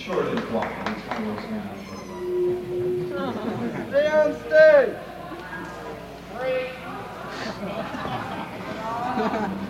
shorter than quiet. It's kind of what's going on. Stay on stage. 3.